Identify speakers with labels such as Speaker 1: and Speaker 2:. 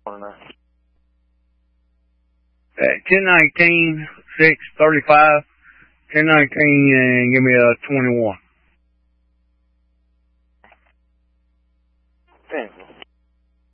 Speaker 1: 1019, 635, 1019, and give me a 21.
Speaker 2: Pencil.